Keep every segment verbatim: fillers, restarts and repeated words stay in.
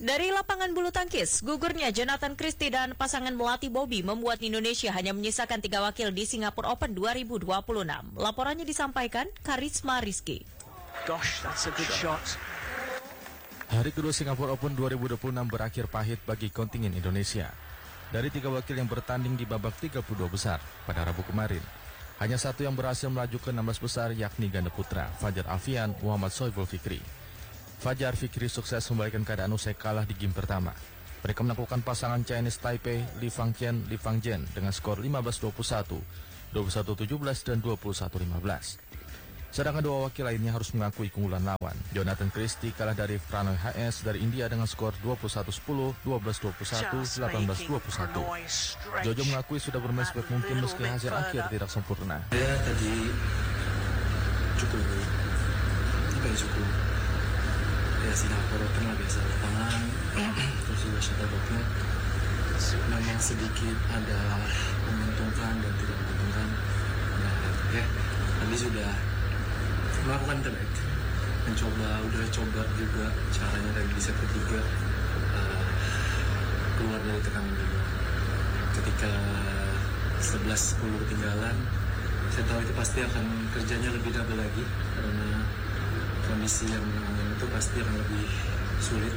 Dari lapangan bulu tangkis, gugurnya Jonathan Christie dan pasangan Melati Bobby membuat Indonesia hanya menyisakan tiga wakil di Singapore Open dua ribu dua puluh enam. Laporannya disampaikan Karisma Rizky. Gosh, that's a good shot. Hari kedua Singapore Open dua ribu dua puluh enam berakhir pahit bagi kontingen Indonesia. Dari tiga wakil yang bertanding di babak tiga puluh dua besar pada Rabu kemarin, hanya satu yang berhasil melaju ke enam belas besar, yakni ganda putra Fajar Alfian Muhammad Sohibul Fikri. Fajar Fikri sukses membalikan keadaan usai kalah di game pertama. Mereka menaklukkan pasangan Chinese Taipei Li Fangqian Li Fangjian dengan skor lima belas dua puluh satu, dua puluh satu tujuh belas, dan dua puluh satu lima belas. Sedangkan dua wakil lainnya harus mengakui keunggulan lawan. Jonathan Christie kalah dari Pranoy H S dari India dengan skor dua puluh satu sepuluh, dua belas dua puluh satu, delapan belas dua puluh satu. Jojo mengakui sudah bermain sebaik mungkin meski hasil akhir tidak sempurna. Dia tadi cukup, apa ya cukup, ya Singapura Open lah biasa lapangan, terus juga shuttleball-nya memang sedikit ada menguntungkan dan tidak menguntungkan. Nah, ya tadi sudah melakukan terbaik, mencoba udah coba juga caranya dari di set ketiga uh, keluar dari tekanan juga. Ketika sebelas sepuluh ketinggalan, saya tahu itu pasti akan kerjanya lebih double lagi karena kondisi yang menangani itu pasti akan lebih sulit,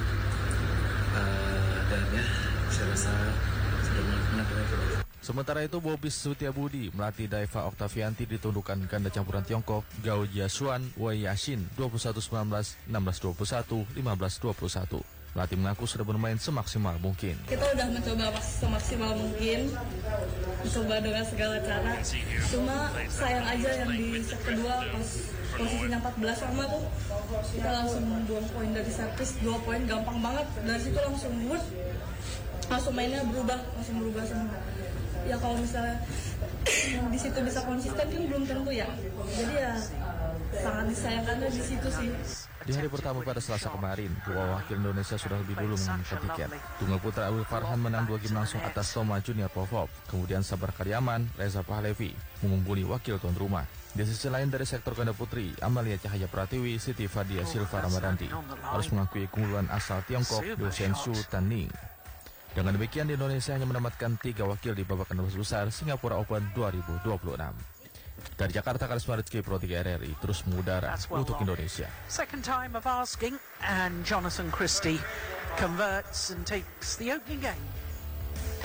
uh, dan ya saya rasa sudah menang-menang terbaik. Sementara itu, Bobby Sutiabudi melatih Daiva Octavianti ditundukkan ganda campuran Tiongkok Gao Jiasuan Wei Yashin dua puluh satu sembilan belas, enam belas dua puluh satu, lima belas dua puluh satu. Melatih mengaku sudah bermain semaksimal mungkin. Kita udah mencoba semaksimal mungkin, mencoba dengan segala cara. Cuma sayang aja yang di set kedua pas posisinya empat belas sama tuh kita langsung buang poin dari servis, dua poin gampang banget. Dari situ langsung wood, langsung mainnya berubah, langsung berubah semua. Ya kalau misalnya di situ bisa konsisten kan belum tentu ya. Jadi ya sangat disayangkannya di situ sih. Di hari pertama pada Selasa kemarin, dua wakil Indonesia sudah lebih dulu mengamankan tiket. Tunggal putra Abdul Farhan menang dua game langsung atas Toma Junior Popov. Kemudian Sabar Karyaman, Reza Pahlevi mengungguli wakil tuan rumah. Di sisi lain dari sektor ganda putri, Amalia Cahaya Pratiwi, Siti Fadia Silva Ramadanti harus mengakui keunggulan asal Tiongkok Do Shen Shu Tan Ning. Dengan demikian, Indonesia hanya menempatkan tiga wakil di babak enam belas besar Singapura Open dua ribu dua puluh enam. Dari Jakarta, Karisma Rizky, Pro tiga R R I, terus mengudara untuk Indonesia. Second time of asking, and Jonathan Christie converts and takes the opening game.